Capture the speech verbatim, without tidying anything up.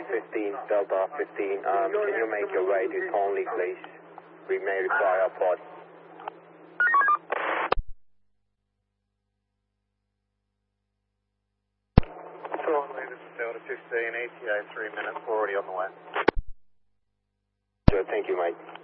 fifteen, Delta fifteen, um, can you make your way to Tonley, please? We may require a pod. Tonley, this is Delta fifteen, E T A three minutes, we're already on the way. Good, thank you, mate.